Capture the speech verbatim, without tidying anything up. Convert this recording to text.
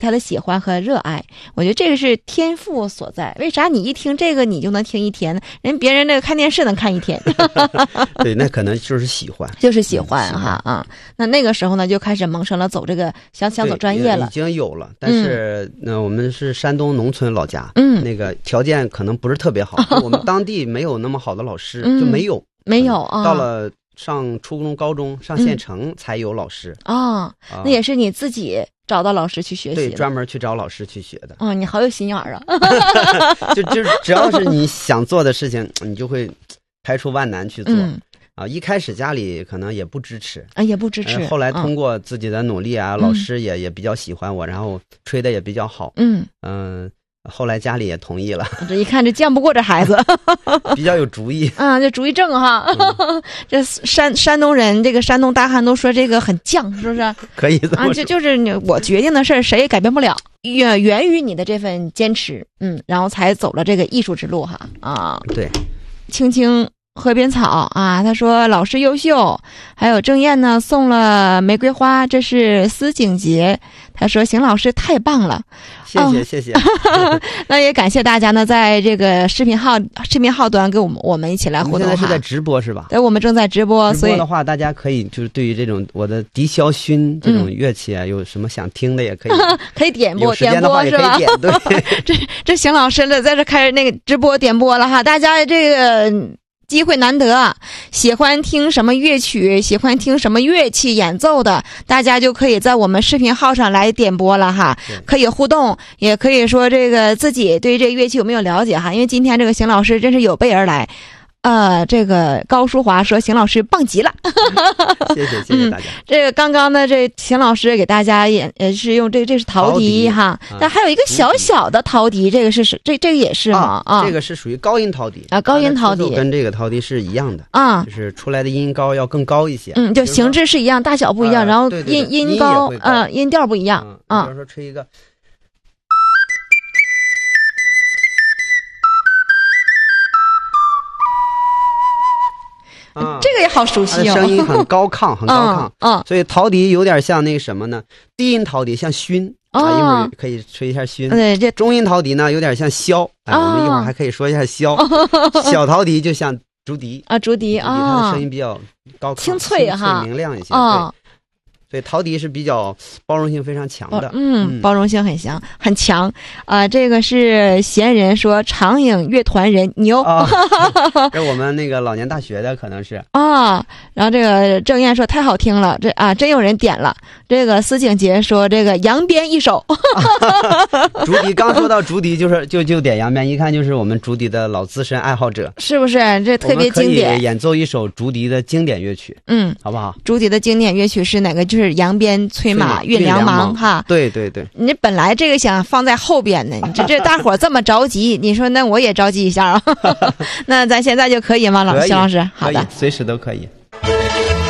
他的喜欢和热爱。我觉得这个是天赋所在。为啥你一听这个你就能听一天呢？人别人那个看电视能看一天。 对，那可能就是喜欢， 就是喜欢哈、嗯、啊。那那个时候呢，就开始萌生了走这个想想走专业了， 已经有了。但是那、嗯、我们是山东农村老家， 嗯， 那个条件可能不是特别好，我们当地没有那么好的老师， 嗯、 就没有没有啊。 到了上初中、高中、上县城才有老师啊、哦嗯。那也是你自己找到老师去学习， 对，专门去找老师去学的。 哦，你好有心眼儿啊！ 就就只要是你想做的事情，你就会排除万难去做。嗯啊，一开始家里可能也不支持啊，也不支持、 呃。后来通过自己的努力啊， 嗯、 老师也也比较喜欢我，然后吹的也比较好。 嗯嗯、呃，后来家里也同意了。 这一看这犟不过这孩子， 比较有主意啊，这主意正哈。嗯、这山山东人，这个山东大汉都说这个很犟，是不是？ 可以这么说。 啊，这就是我决定的事儿，谁也改变不了。源源于你的这份坚持，嗯，然后才走了这个艺术之路哈。啊， 对， 青青。河边草啊，他说老师优秀，还有郑燕呢送了玫瑰花，这是思景杰，他说邢老师太棒了， 谢谢、哦、谢谢。 那也感谢大家呢，在这个视频号视频号端跟我们我们一起来互动。 现在是在直播是吧？ 对，我们正在直播， 直播的话，大家可以就是对于这种我的笛箫埙这种乐器啊、嗯，有什么想听的也可以， 可以点播， 有时间的话也可以点。对， 这这邢老师了，在这开始那个直播点播了哈，大家这个。机会难得，喜欢听什么乐曲，喜欢听什么乐器演奏的，大家就可以在我们视频号上来点播了哈，可以互动，也可以说这个自己对这个乐器有没有了解哈，因为今天这个邢老师真是有备而来。呃，这个高淑华说邢老师棒极了， 谢谢谢谢大家。 嗯、这个刚刚的这邢老师给大家也也是用这这是陶笛哈， 啊、 但还有一个小小的陶笛，这个是是这这个也是吗？ 啊，这个是属于高音陶笛啊，高音陶笛跟这个陶笛是一样的啊， 就是出来的音高要更高一些。 嗯，就形制是一样，大小不一样， 啊、 然后对对对音音高啊、呃、音调不一样啊。 比如说吹一个。 啊，这个也好熟悉哦， 声音很高亢，很高亢， 嗯，嗯所以陶笛有点像那个什么呢？低音陶笛像埙、 哦、 啊，一会儿可以吹一下埙。 对，这中音陶笛呢有点像箫，哎、 哦， 我们一会儿还可以说一下箫。哦、小陶笛就像竹笛啊，竹笛啊， 它的声音比较高亢、 清脆哈， 明亮一些。 哦， 对。所以陶笛是比较包容性非常强的， 嗯，包容性很强，很强啊、呃。这个是闲人说长影乐团人牛， 哦、这我们那个老年大学的可能是啊。然后这个郑燕说太好听了，这啊真有人点了。这个司景杰说这个扬鞭一首， 竹笛刚说到竹笛就是就就点扬鞭，一看就是我们竹笛的老资深爱好者， 是不是？这特别经典， 我们可以演奏一首竹笛的经典乐曲， 嗯， 好不好？ 竹笛的经典乐曲是哪个？就是是扬鞭催马运粮忙哈， 对对对， 你本来这个想放在后边呢，你这这大伙这么着急，你说那我也着急一下啊，那咱现在就可以吗？老师，肖老师，好的， 随时都可以。